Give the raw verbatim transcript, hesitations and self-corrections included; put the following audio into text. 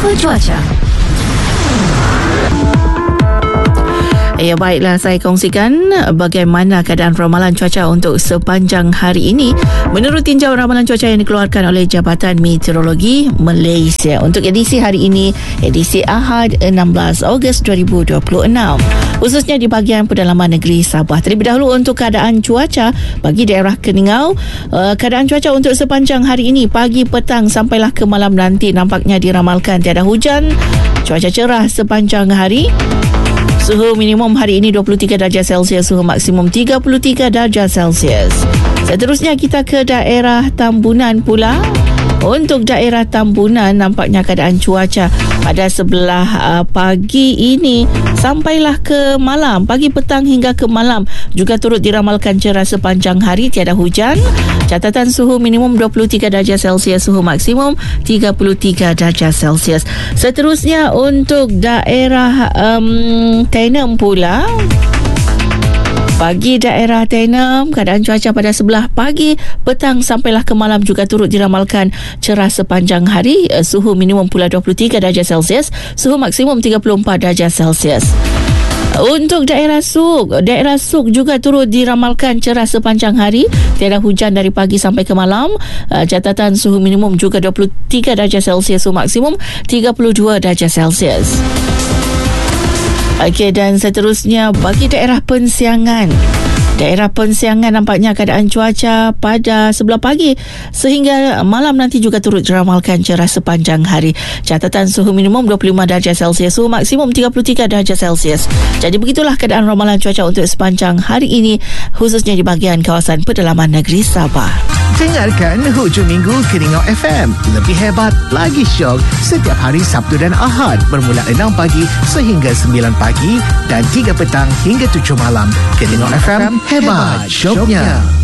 Info cuaca. Ya, baiklah, saya kongsikan bagaimana keadaan ramalan cuaca untuk sepanjang hari ini menurut tinjau ramalan cuaca yang dikeluarkan oleh Jabatan Meteorologi Malaysia untuk edisi hari ini, edisi Ahad enam belas Ogos dua ribu dua puluh enam, khususnya di bahagian pedalaman negeri Sabah. Terlebih dahulu untuk keadaan cuaca bagi daerah Keningau, uh, keadaan cuaca untuk sepanjang hari ini, pagi, petang sampailah ke malam nanti nampaknya diramalkan tiada hujan, cuaca cerah sepanjang hari. Suhu minimum hari ini dua puluh tiga darjah Celsius, suhu maksimum tiga puluh tiga darjah Celsius. Seterusnya kita ke daerah Tambunan pula. Untuk daerah Tambunan, nampaknya keadaan cuaca pada sebelah uh, pagi ini sampailah ke malam, pagi, petang hingga ke malam juga turut diramalkan cerah sepanjang hari, tiada hujan. Catatan suhu minimum dua puluh tiga darjah Celsius, suhu maksimum tiga puluh tiga darjah Celsius. Seterusnya untuk daerah um, Tenem pula. Bagi daerah Tenem, keadaan cuaca pada sebelah pagi, petang sampailah ke malam juga turut diramalkan cerah sepanjang hari. Suhu minimum pula dua puluh tiga darjah Celsius, suhu maksimum tiga puluh empat darjah Celsius. Untuk daerah Suk, daerah Suk juga turut diramalkan cerah sepanjang hari, tiada hujan dari pagi sampai ke malam. Catatan suhu minimum juga dua puluh tiga darjah Celsius, suhu maksimum tiga puluh dua darjah Celsius. Okey, dan seterusnya bagi daerah Pensiangan. Daerah Pensiangan nampaknya keadaan cuaca pada sebelah pagi sehingga malam nanti juga turut diramalkan cerah sepanjang hari. Catatan suhu minimum dua puluh lima darjah Celsius, suhu maksimum tiga puluh tiga darjah Celsius. Jadi begitulah keadaan ramalan cuaca untuk sepanjang hari ini, khususnya di bahagian kawasan pedalaman negeri Sabah. Dengarkan Hujung Minggu Keningau F M. Lebih hebat, lagi syok setiap hari Sabtu dan Ahad bermula enam pagi sehingga sembilan pagi dan tiga petang hingga tujuh malam. Keningau F M, hebat syoknya.